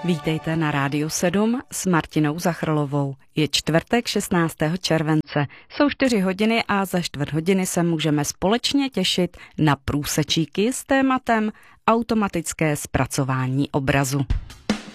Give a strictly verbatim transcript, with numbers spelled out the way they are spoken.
Vítejte na Rádiu sedm s Martinou Zachrlovou. Je čtvrtek šestnáctého července. Jsou čtyři hodiny a za čtvrt hodiny se můžeme společně těšit na průsečíky s tématem automatické zpracování obrazu.